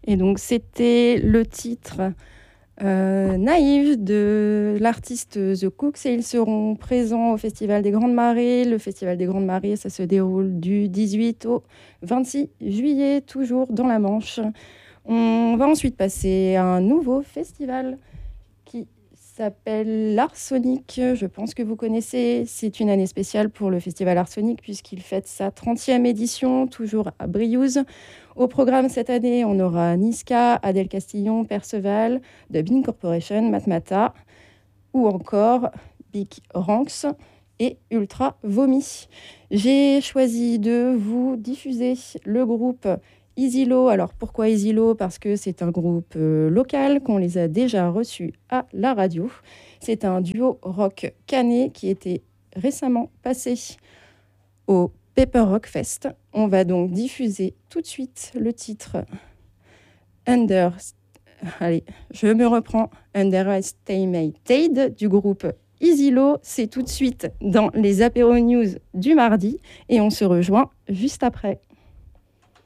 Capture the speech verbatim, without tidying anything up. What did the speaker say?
Et donc, c'était le titre euh, Naïve de l'artiste The Cooks. Et ils seront présents au Festival des Grandes Marées. Le Festival des Grandes Marées, ça se déroule du dix-huit au vingt-six juillet, toujours dans la Manche. On va ensuite passer à un nouveau festival qui s'appelle l'Arsonic. Je pense que vous connaissez. C'est une année spéciale pour le festival Arsonic puisqu'il fête sa trentième édition, toujours à Briouze. Au programme cette année, on aura Niska, Adèle Castillon, Perceval, The Bean Corporation, Matmata ou encore Big Ranks et Ultra Vomi. J'ai choisi de vous diffuser le groupe Easylo. Alors pourquoi Easylo ? Parce que c'est un groupe euh, local, qu'on les a déjà reçus à la radio. C'est un duo rock canet qui était récemment passé au Pepper Rock Fest. On va donc diffuser tout de suite le titre Under... Allez, je me reprends. Underestimated du groupe Easylo. C'est tout de suite dans les apéros news du mardi et on se rejoint juste après.